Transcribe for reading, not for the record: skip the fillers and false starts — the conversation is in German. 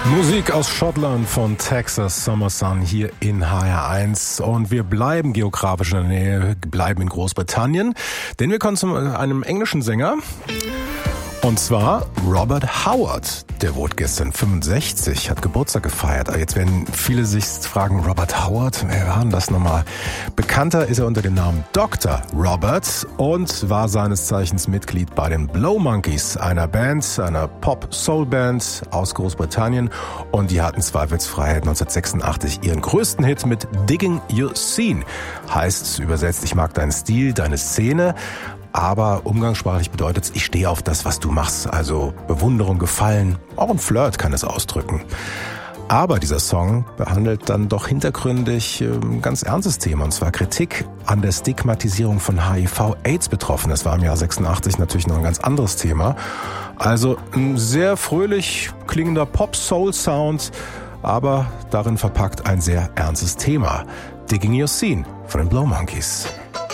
Musik aus Schottland von Texas Summer Sun hier in HR1 und wir bleiben geografisch in der Nähe, bleiben in Großbritannien, denn wir kommen zu einem englischen Sänger und zwar Robert Howard. Der wurde gestern 65, hat Geburtstag gefeiert. Jetzt werden viele sich fragen, Robert Howard, wer war denn das nochmal? Bekannter ist er unter dem Namen Dr. Robert und war seines Zeichens Mitglied bei den Blow Monkeys, einer Band, einer Pop-Soul-Band aus Großbritannien. Und die hatten zweifelsfrei 1986 ihren größten Hit mit Digging Your Scene. Heißt übersetzt, ich mag deinen Stil, deine Szene. Aber umgangssprachlich bedeutet es, ich stehe auf das, was du machst. Also Bewunderung, Gefallen, auch ein Flirt kann es ausdrücken. Aber dieser Song behandelt dann doch hintergründig ein ganz ernstes Thema, und zwar Kritik an der Stigmatisierung von HIV-AIDS-Betroffenen. Das war im Jahr 86 natürlich noch ein ganz anderes Thema. Also ein sehr fröhlich klingender Pop-Soul-Sound, aber darin verpackt ein sehr ernstes Thema. Digging Your Scene von den Blow Monkeys.